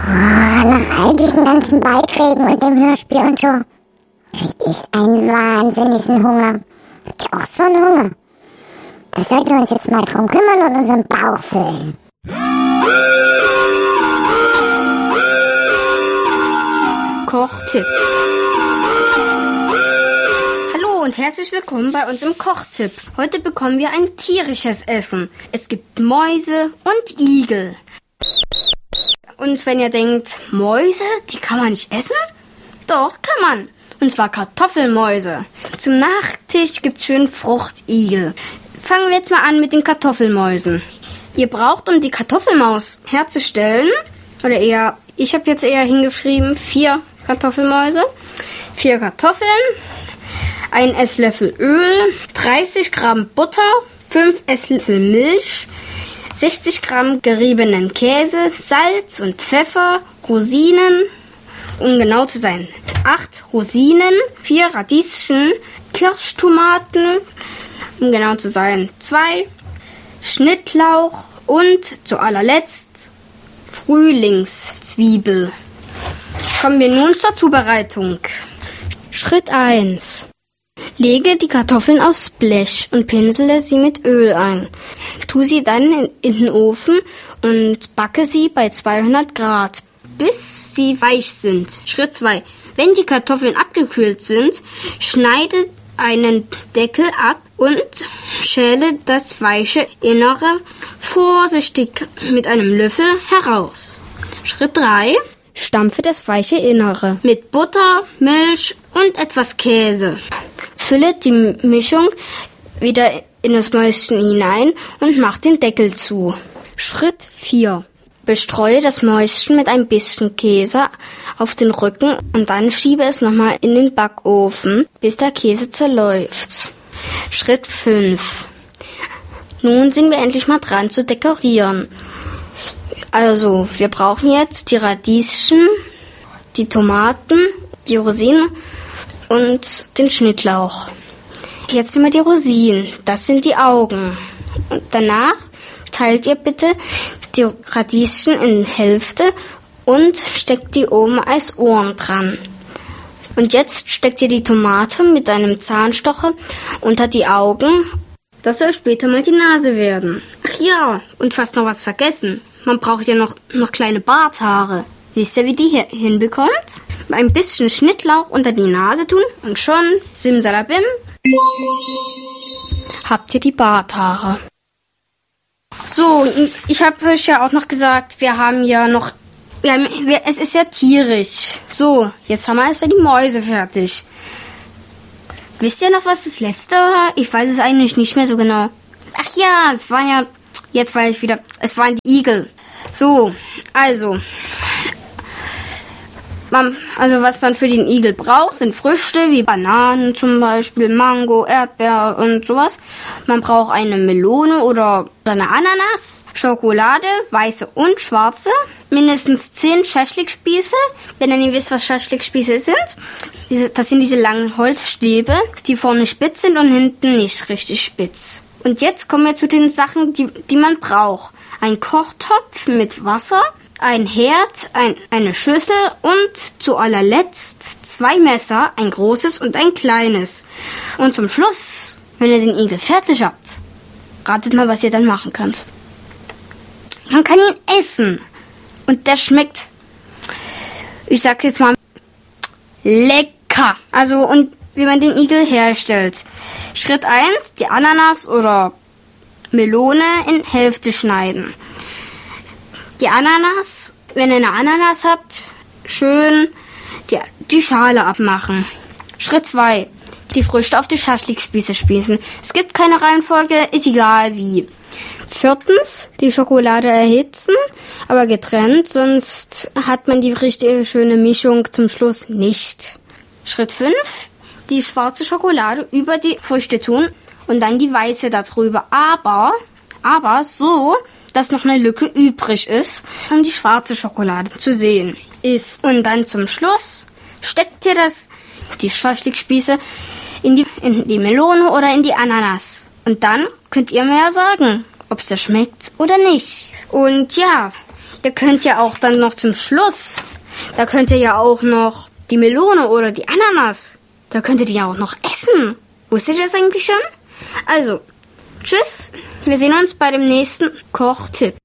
Nach all diesen ganzen Beiträgen und dem Hörspiel und so, krieg ich einen wahnsinnigen Hunger. Habt ihr auch so einen Hunger? Da sollten wir uns jetzt mal drum kümmern und unseren Bauch füllen. Kochtipp. Hallo und herzlich willkommen bei unserem Kochtipp. Heute bekommen wir ein tierisches Essen. Es gibt Mäuse und Igel. Und wenn ihr denkt, Mäuse, die kann man nicht essen? Doch, kann man. Und zwar Kartoffelmäuse. Zum Nachtisch gibt's schön Fruchtigel. Fangen wir jetzt mal an mit den Kartoffelmäusen. Ihr braucht, um die Kartoffelmaus herzustellen, oder eher, ich habe jetzt eher hingeschrieben, 4 Kartoffelmäuse, 4 Kartoffeln, 1 Esslöffel Öl, 30 Gramm Butter, 5 Esslöffel Milch, 60 Gramm geriebenen Käse, Salz und Pfeffer, Rosinen, um genau zu sein, 8 Rosinen, 4 Radieschen, Kirschtomaten, um genau zu sein, 2 Schnittlauch und zu allerletzt Frühlingszwiebel. Kommen wir nun zur Zubereitung. Schritt 1. Lege die Kartoffeln aufs Blech und pinsele sie mit Öl ein. Tu sie dann in den Ofen und backe sie bei 200 Grad, bis sie weich sind. Schritt 2. Wenn die Kartoffeln abgekühlt sind, schneide einen Deckel ab und schäle das weiche Innere vorsichtig mit einem Löffel heraus. Schritt 3. Stampfe das weiche Innere mit Butter, Milch und etwas Käse. Fülle die Mischung wieder in das Mäuschen hinein und mach den Deckel zu. Schritt 4. Bestreue das Mäuschen mit ein bisschen Käse auf den Rücken und dann schiebe es nochmal in den Backofen, bis der Käse zerläuft. Schritt 5. Nun sind wir endlich mal dran zu dekorieren. Also, wir brauchen jetzt die Radieschen, die Tomaten, die Rosinen und den Schnittlauch. Jetzt nehmen wir die Rosinen, das sind die Augen. Und danach teilt ihr bitte die Radieschen in Hälfte und steckt die oben als Ohren dran. Und jetzt steckt ihr die Tomate mit einem Zahnstocher unter die Augen. Das soll später mal die Nase werden. Ach ja, und fast noch was vergessen. Man braucht ja noch kleine Barthaare. Wisst ihr, wie die hier hinbekommt? Ein bisschen Schnittlauch unter die Nase tun und schon, simsalabim, habt ihr die Barthaare. So, ich habe euch ja auch noch gesagt, es ist ja tierisch. So, jetzt haben wir erstmal die Mäuse fertig. Wisst ihr noch, was das letzte war? Ich weiß es eigentlich nicht mehr so genau. Ach ja, es waren die Igel. So, also was man für den Igel braucht, sind Früchte wie Bananen zum Beispiel, Mango, Erdbeer und sowas. Man braucht eine Melone oder eine Ananas, Schokolade, weiße und schwarze, mindestens 10 Schaschlikspieße. Wenn ihr nicht wisst, was Schaschlikspieße sind, das sind diese langen Holzstäbe, die vorne spitz sind und hinten nicht richtig spitz. Und jetzt kommen wir zu den Sachen, die man braucht. Ein Kochtopf mit Wasser, ein Herd, eine Schüssel und zu allerletzt 2 Messer, ein großes und ein kleines. Und zum Schluss, wenn ihr den Igel fertig habt, ratet mal, was ihr dann machen könnt. Man kann ihn essen und der schmeckt, ich sag jetzt mal, lecker. Also, und wie man den Igel herstellt. Schritt 1, die Ananas oder Melone in Hälfte schneiden. Die Ananas, wenn ihr eine Ananas habt, schön die Schale abmachen. Schritt 2, die Früchte auf die Schaschlikspieße spießen. Es gibt keine Reihenfolge, ist egal wie. 4, die Schokolade erhitzen, aber getrennt, sonst hat man die richtige schöne Mischung zum Schluss nicht. Schritt 5, die schwarze Schokolade über die Früchte tun und dann die weiße darüber. Aber so, dass noch eine Lücke übrig ist, um die schwarze Schokolade zu sehen ist. Und dann zum Schluss steckt ihr die Schaschlikspieße in die Melone oder in die Ananas. Und dann könnt ihr mir ja sagen, ob es da schmeckt oder nicht. Und ja, ihr könnt ja auch dann noch zum Schluss, da könnt ihr ja auch noch die Melone oder die Ananas, da könnt ihr die ja auch noch essen. Wusstet ihr das eigentlich schon? Also, tschüss, wir sehen uns bei dem nächsten Kochtipp.